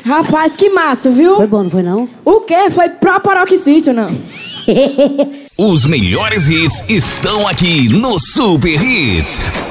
Rapaz, que massa, viu? Foi bom, não foi não? O quê? Foi proparoxício, não? Os melhores hits estão aqui no Super Hits.